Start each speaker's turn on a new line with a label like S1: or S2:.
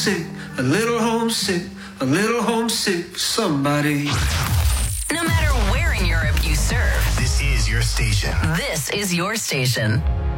S1: homesick, a little homesick, a little homesick, somebody.
S2: No matter where in Europe you serve,
S3: This is your station.
S2: this is your station.